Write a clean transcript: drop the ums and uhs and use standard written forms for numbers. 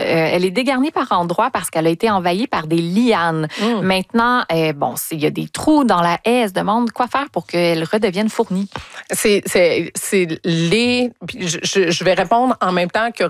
Elle est dégarnie par endroits parce qu'elle a été envahie par des lianes. Maintenant, il y a des trous dans la haie. Elle se demande quoi faire pour qu'elle redevienne fournie. Je vais répondre en même temps que